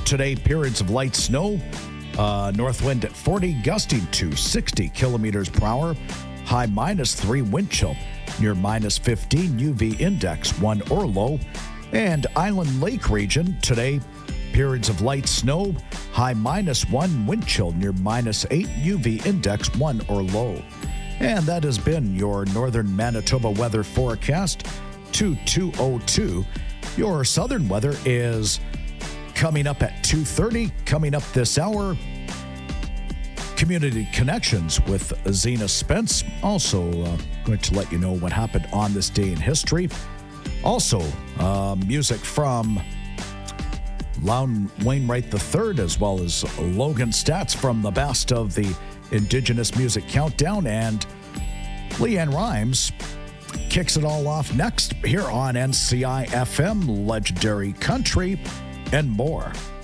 Today, periods of light snow. North wind at 40, gusting to 60 kilometers per hour. High -3 wind chill. Near -15 UV index 1 or low. And Island Lake region today, periods of light snow. High -1 wind chill near -8 UV index 1 or low. And that has been your northern Manitoba weather forecast to 2:02. Your southern weather is coming up at 2:30. Coming up this hour, Community Connections with Zena Spence. Also going to let you know what happened on this day in history. Also, music from Loudon Wainwright III, as well as Logan Stats from the best of the Indigenous Music Countdown. And Leanne Rhymes kicks it all off next here on NCI FM, Legendary Country, and more.